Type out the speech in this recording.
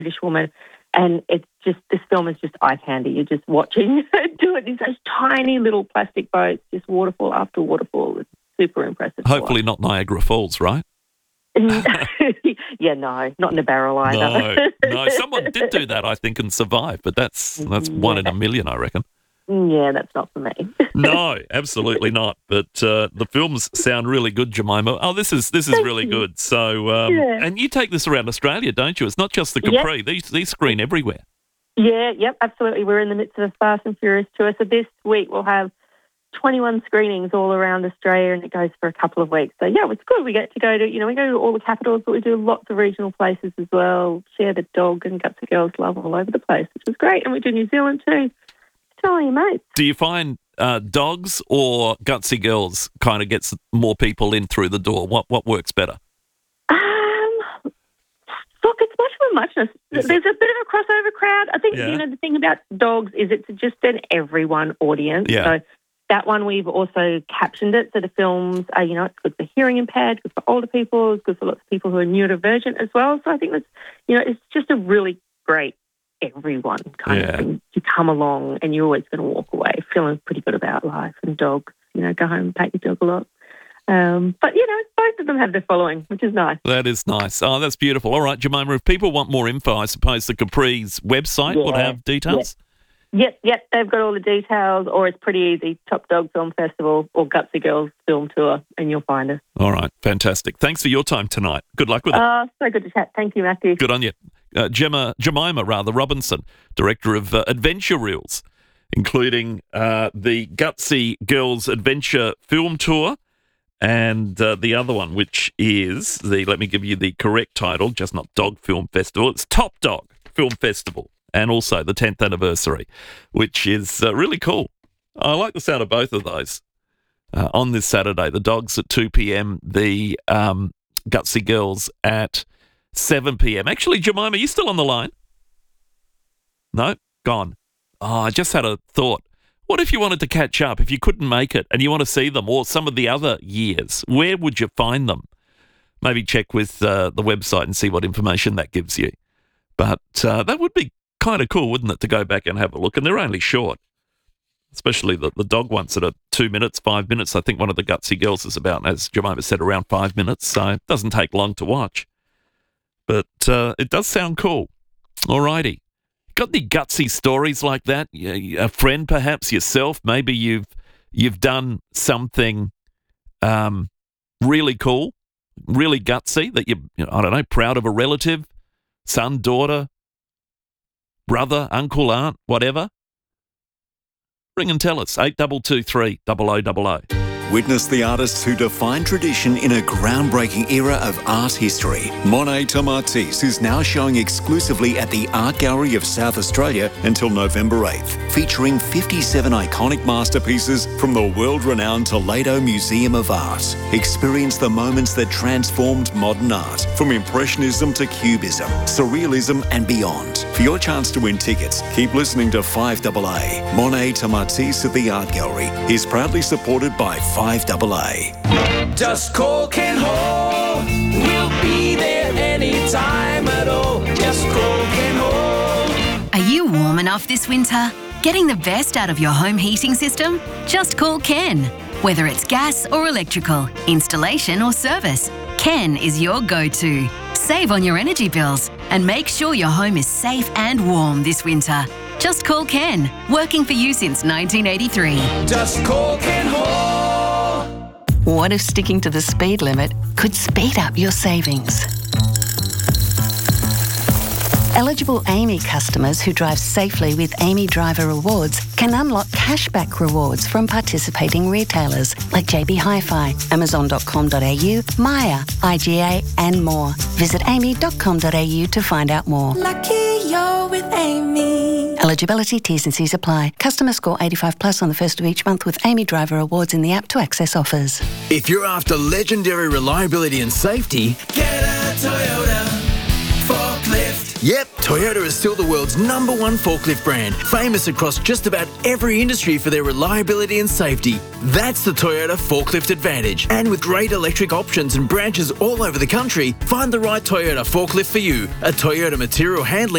British woman. And it's just, this film is just eye candy. You're just watching her do it. These those tiny little plastic boats, just waterfall after waterfall. It's super impressive. Hopefully not Niagara Falls, right? Yeah, no, not in a barrel either. No. Someone did do that, I think, and survive, but that's one in a million, I reckon. Yeah, that's not for me. No, absolutely not. But the films sound really good, Jemima. Oh, this is really good. So, and you take this around Australia, don't you? It's not just the Capri. Yep. These screen everywhere. Yeah, yep, absolutely. We're in the midst of a Fast and Furious tour. So this week we'll have 21 screenings all around Australia, and it goes for a couple of weeks. So, yeah, it's good. We get to go to, we go to all the capitals, but we do lots of regional places as well. Share the dog and Gutsy Girls love all over the place, which is great. And we do New Zealand too. Tell all your mates. Do you find dogs or Gutsy Girls kind of gets more people in through the door? What works better? Look, it's much of a muchness. There's a bit of a crossover crowd. I think, the thing about dogs is it's just an everyone audience. Yeah. So that one, we've also captioned it. So the films are, it's good for hearing impaired, good for older people, it's good for lots of people who are neurodivergent as well. So I think that's, it's just a really great everyone kind of thing. You come along and you're always going to walk away feeling pretty good about life and dogs. Go home and pat your dog a lot. But, both of them have their following, which is nice. That is nice. Oh, that's beautiful. All right, Jemima, if people want more info, I suppose the Capri's website will have details? Yep, they've got all the details, or it's pretty easy, Top Dog Film Festival or Gutsy Girls Film Tour, and you'll find us. All right, fantastic. Thanks for your time tonight. Good luck with it. So good to chat. Thank you, Matthew. Good on you. Jemima Robinson, Director of Adventure Reels, including the Gutsy Girls Adventure Film Tour and the other one, which is let me give you the correct title, just not Dog Film Festival, it's Top Dog Film Festival, and also the 10th anniversary, which is really cool. I like the sound of both of those. On this Saturday, the Dogs at 2 p.m, the Gutsy Girls at 7 p.m. Actually, Jemima, are you still on the line? No? Gone. Oh, I just had a thought. What if you wanted to catch up, if you couldn't make it and you want to see them or some of the other years? Where would you find them? Maybe check with the website and see what information that gives you. But that would be kind of cool, wouldn't it, to go back and have a look? And they're only short, especially the dog ones that are 2 minutes, 5 minutes. I think one of the Gutsy Girls is about, as Jemima said, around 5 minutes, so it doesn't take long to watch. But it does sound cool. All righty. Got any gutsy stories like that? A friend, perhaps yourself? Maybe you've done something really cool, really gutsy that I don't know, proud of a relative, son, daughter, brother, uncle, aunt, whatever. Ring and tell us, 8223 0000. Witness the artists who define tradition in a groundbreaking era of art history. Monet Tomatis is now showing exclusively at the Art Gallery of South Australia until November 8th, featuring 57 iconic masterpieces from the world-renowned Toledo Museum of Art. Experience the moments that transformed modern art, from Impressionism to Cubism, Surrealism and beyond. For your chance to win tickets, keep listening to 5AA. Monet Tomatis at the Art Gallery is proudly supported by 5AA. Just call Ken Hall. We'll be there anytime at all. Just call Ken Hall. Are you warm enough this winter? Getting the best out of your home heating system? Just call Ken. Whether it's gas or electrical, installation or service, Ken is your go-to. Save on your energy bills and make sure your home is safe and warm this winter. Just call Ken, working for you since 1983. Just call Ken Hall. What if sticking to the speed limit could speed up your savings? Eligible AAMI customers who drive safely with AAMI Driver Rewards can unlock cashback rewards from participating retailers like JB Hi-Fi, Amazon.com.au, Maya, IGA and more. Visit aami.com.au to find out more. Lucky you're with AAMI. Eligibility, T's and C's apply. Customer score 85 plus on the first of each month with AAMI Driver Rewards in the app to access offers. If you're after legendary reliability and safety, get a Toyota forklift. Yep, Toyota is still the world's #1 forklift brand, famous across just about every industry for their reliability and safety. That's the Toyota Forklift Advantage. And with great electric options and branches all over the country, find the right Toyota forklift for you. A Toyota Material Handling